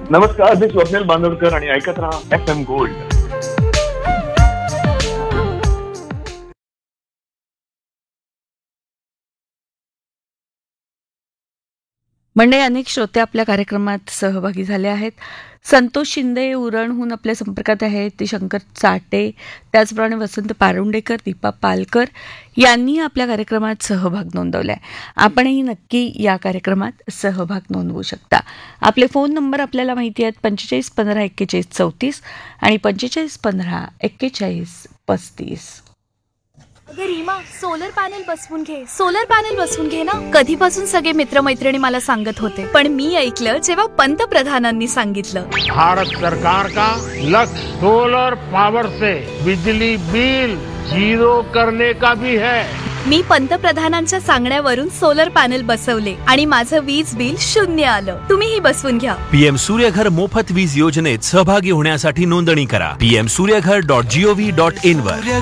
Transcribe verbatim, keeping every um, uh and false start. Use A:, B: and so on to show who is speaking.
A: नमस्कार, मी स्वप्नील बांदोडकर आणि ऐकत राहा एफ एम गोल्ड.
B: मंडळी, अनेक श्रोते आपल्या कार्यक्रमात सहभागी झाले आहेत. संतोष शिंदे उरणहून आपल्या संपर्कात आहेत. ते शंकर चाटे, त्याचप्रमाणे वसंत पारुंडेकर, दीपा पालकर यांनी आपल्या कार्यक्रमात सहभाग नोंदवला आहे. आपणही नक्की या कार्यक्रमात सहभाग नोंदवू शकता. आपले फोन नंबर आपल्याला माहिती आहेत, पंचेचाळीस पंधरा एक्केचाळीस चौतीस आणि पंचेचाळीस पंधरा एक्केचाळीस पस्तीस.
C: अगं रीमा, सोलर पॅनल बसवून घे, सोलर पॅनल बसवून घे ना. कधीपासून सगळे मित्रमैत्रिणी मला सांगत होते, पण मी ऐकलं जेव्हा पंतप्रधानांनी सांगितलं.
D: भारत सरकार का लक्ष्य सोलर पावर से बिजली बिल जीरो करने का भी है.
C: मी पंतप्रधानांच्या सांगण्यावरून सोलर पॅनल बसवले आणि माझं वीज बिल शून्य आलं. तुम्हीही बसवून घ्या.
E: पीएम सूर्यघर मोफत वीज योजनेत सहभागी होण्यासाठी नोंदणी करा. PM Surya Ghar dot G O V dot in वर.